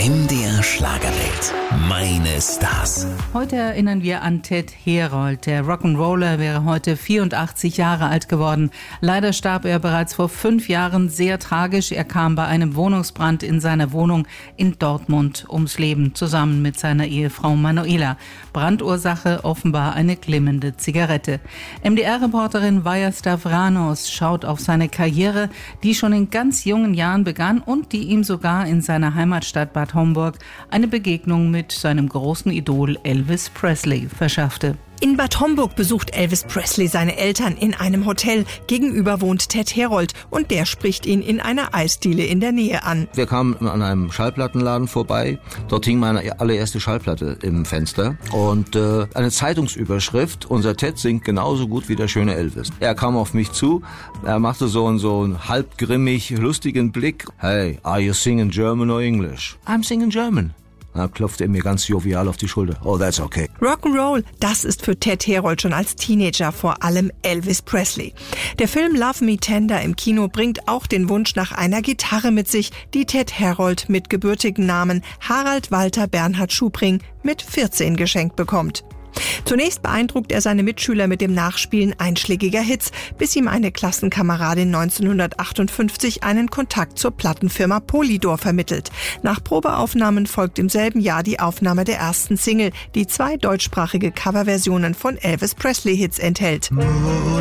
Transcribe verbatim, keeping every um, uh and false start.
M D R Schlagerwelt. Meine Stars. Heute erinnern wir an Ted Herold. Der Rock'n'Roller wäre heute vierundachtzig Jahre alt geworden. Leider starb er bereits vor fünf Jahren sehr tragisch. Er kam bei einem Wohnungsbrand in seiner Wohnung in Dortmund ums Leben, zusammen mit seiner Ehefrau Manuela. Brandursache offenbar eine glimmende Zigarette. M D R-Reporterin Vaja Stavranos schaut auf seine Karriere, die schon in ganz jungen Jahren begann und die ihm sogar in seiner Heimatstadt Bad Homburg eine Begegnung mit seinem großen Idol Elvis Presley verschaffte. In Bad Homburg besucht Elvis Presley seine Eltern in einem Hotel. Gegenüber wohnt Ted Herold und der spricht ihn in einer Eisdiele in der Nähe an. Wir kamen an einem Schallplattenladen vorbei. Dort hing meine allererste Schallplatte im Fenster und äh, eine Zeitungsüberschrift: Unser Ted singt genauso gut wie der schöne Elvis. Er kam auf mich zu, er machte so einen, so einen halb grimmig lustigen Blick. Hey, are you singing German or English? I'm singing German. Da klopfte er mir ganz jovial auf die Schulter. Oh, that's okay. Rock'n'Roll, das ist für Ted Herold schon als Teenager vor allem Elvis Presley. Der Film Love Me Tender im Kino bringt auch den Wunsch nach einer Gitarre mit sich, die Ted Herold mit gebürtigen Namen Harald Walter Bernhard Schubring mit vierzehn geschenkt bekommt. Zunächst beeindruckt er seine Mitschüler mit dem Nachspielen einschlägiger Hits, bis ihm eine Klassenkameradin neunzehnhundertachtundfünfzig einen Kontakt zur Plattenfirma Polydor vermittelt. Nach Probeaufnahmen folgt im selben Jahr die Aufnahme der ersten Single, die zwei deutschsprachige Coverversionen von Elvis Presley-Hits enthält.